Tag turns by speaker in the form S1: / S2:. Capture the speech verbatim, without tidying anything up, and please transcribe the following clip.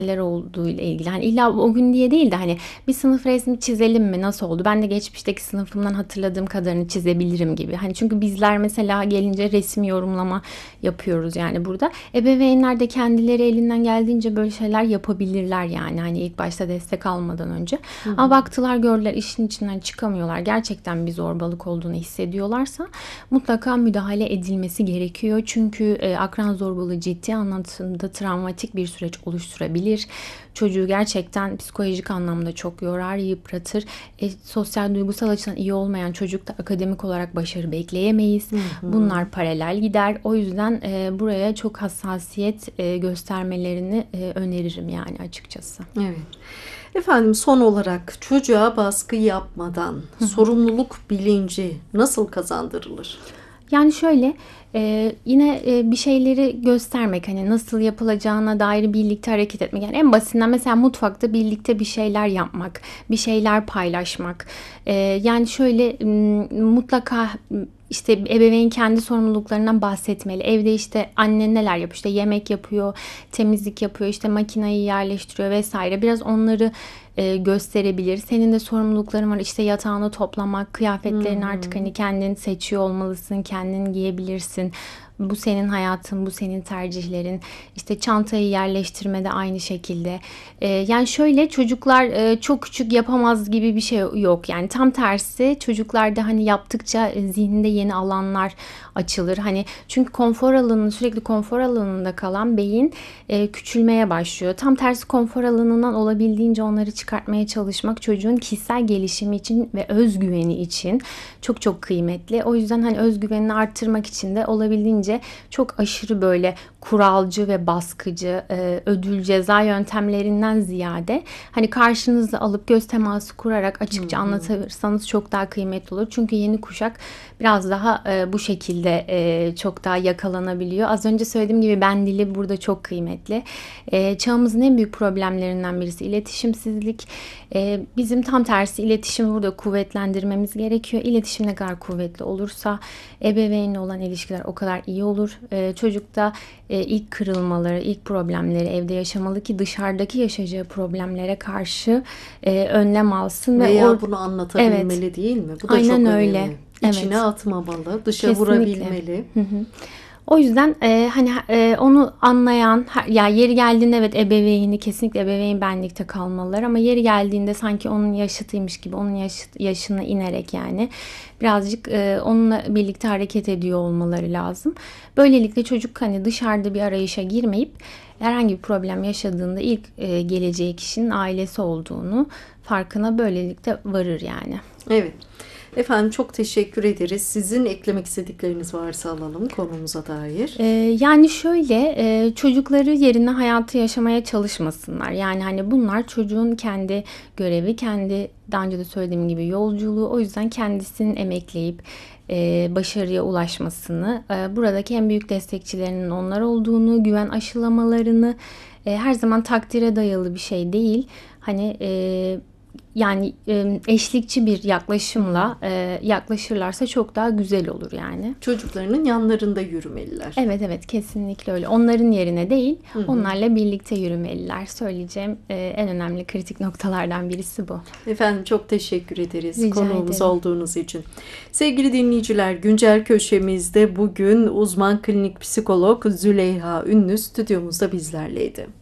S1: neler olduğuyla ilgili. Hani illa o gün diye değil de hani bir sınıf resmi çizelim mi? Nasıl oldu? Ben de geçmişteki sınıfımdan hatırladığım kadarını çizebilirim gibi. Hani çünkü bizler mesela gelince resim yorumlama yapıyoruz yani burada. Ebeveynler de kendileri elinden geldiğince böyle şeyler yapabilirler yani. Hani ilk başta destek almadan önce. Hı hı. Ama baktılar, gördüler, işin içinden çıkamıyorlar. Gerçekten bir zorbalık olduğunu hissediyorlarsa mutlaka müdahale edilmesi gerekiyor. Çünkü e, akran zorbalığı ciddi anlamda travmatik bir süreç oluşturabilir. Çocuğu gerçekten psikolojik anlamda çok yorar, yıpratır. E, sosyal, duygusal açıdan iyi olmayan çocukta akademik olarak başarı bekleyemeyiz. Hı hı. Bunlar paralel gider. O yüzden e, buraya çok hassasiyet e, göstermelerini e, öneririm yani açıkçası.
S2: Evet. Efendim, son olarak çocuğa baskı yapmadan hı hı. sorumluluk bilinci nasıl kazandırılır?
S1: Yani şöyle e, yine e, bir şeyleri göstermek, hani nasıl yapılacağına dair birlikte hareket etmek. Yani en basitinden mesela mutfakta birlikte bir şeyler yapmak, bir şeyler paylaşmak. E, yani şöyle m, mutlaka işte ebeveyn kendi sorumluluklarından bahsetmeli. Evde işte anne neler yapıyor? İşte yemek yapıyor, temizlik yapıyor, işte makineyi yerleştiriyor vesaire. Biraz onları e, gösterebilir. Senin de sorumlulukların var. İşte yatağını toplamak, kıyafetlerini hmm. artık hani kendin seçiyor olmalısın, kendin giyebilirsin. Bu senin hayatın, bu senin tercihlerin. İşte çantayı yerleştirmede aynı şekilde. Ee, yani şöyle çocuklar e, çok küçük yapamaz gibi bir şey yok. Yani tam tersi, çocuklarda hani yaptıkça e, zihninde yeni alanlar açılır. Hani çünkü konfor alanı, sürekli konfor alanında kalan beyin e, küçülmeye başlıyor. Tam tersi, konfor alanından olabildiğince onları çıkartmaya çalışmak çocuğun kişisel gelişimi için ve özgüveni için çok çok kıymetli. O yüzden hani özgüvenini arttırmak için de olabildiğince çok aşırı böyle kuralcı ve baskıcı e, ödül ceza yöntemlerinden ziyade hani karşınıza alıp göz teması kurarak açıkça hmm. anlatırsanız çok daha kıymetli olur. Çünkü yeni kuşak biraz daha e, bu şekilde e, çok daha yakalanabiliyor. Az önce söylediğim gibi ben dili burada çok kıymetli. E, çağımızın en büyük problemlerinden birisi iletişimsizlik. E, bizim tam tersi iletişimi burada kuvvetlendirmemiz gerekiyor. İletişim ne kadar kuvvetli olursa ebeveynle olan ilişkiler o kadar iyi olur. E, çocukta e, ilk kırılmaları, ilk problemleri evde yaşamalı ki dışarıdaki yaşayacağı problemlere karşı e, önlem alsın.
S2: Veya ve or- bunu anlatabilmeli, evet. değil mi? Bu da
S1: Aynen
S2: çok
S1: öyle.
S2: önemli. İçine evet. atmamalı, dışa
S1: Kesinlikle.
S2: vurabilmeli.
S1: Hı hı. O yüzden e, hani e, onu anlayan, ya yeri geldiğinde evet ebeveyni, kesinlikle ebeveyn benlikte kalmalılar ama yeri geldiğinde sanki onun yaşıtıymış gibi onun yaş, yaşına inerek yani birazcık e, onunla birlikte hareket ediyor olmaları lazım. Böylelikle çocuk hani dışarıda bir arayışa girmeyip herhangi bir problem yaşadığında ilk e, geleceği kişinin ailesi olduğunu farkına böylelikle varır yani.
S2: Evet. Efendim, çok teşekkür ederiz. Sizin eklemek istedikleriniz varsa alalım konumuza dair.
S1: Ee, yani şöyle e, çocukları yerine hayatı yaşamaya çalışmasınlar. Yani hani bunlar çocuğun kendi görevi, kendi daha önce de söylediğim gibi yolculuğu. O yüzden kendisinin emekleyip e, başarıya ulaşmasını, e, buradaki en büyük destekçilerinin onlar olduğunu, güven aşılamalarını, e, her zaman takdire dayalı bir şey değil. Hani e, Yani eşlikçi bir yaklaşımla yaklaşırlarsa çok daha güzel olur yani.
S2: Çocuklarının yanlarında yürümeliler.
S1: Evet evet, kesinlikle öyle. Onların yerine değil, hı hı. onlarla birlikte yürümeliler. Söyleyeceğim en önemli kritik noktalardan birisi bu.
S2: Efendim, çok teşekkür ederiz
S1: Rica
S2: konuğumuz
S1: ederim.
S2: olduğunuz için. Sevgili dinleyiciler, güncel köşemizde bugün uzman klinik psikolog Züleyha Ünlü stüdyomuzda bizlerleydi.